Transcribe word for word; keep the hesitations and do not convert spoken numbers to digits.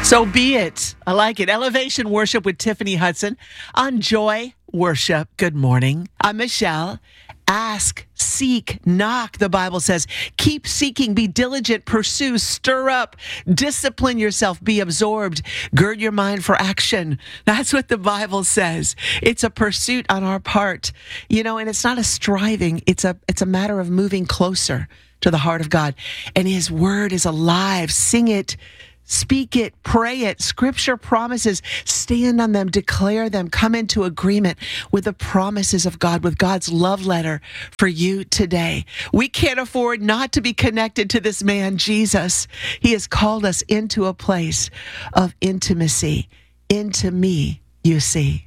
So be it. I like it. Elevation Worship with Tiffany Hudson on Joy Worship. Good morning. I'm Michelle. Ask, seek, knock, the Bible says. Keep seeking, be diligent, pursue, stir up, discipline yourself, be absorbed, gird your mind for action. That's what the Bible says. It's a pursuit on our part, you know, and it's not a striving. It's a, it's a matter of moving closer to the heart of God. And His word is alive. Sing it. Speak it, pray it. Scripture promises, stand on them, declare them, come into agreement with the promises of God, with God's love letter for you today. We can't afford not to be connected to this man, Jesus. He has called us into a place of intimacy. Into me, you see.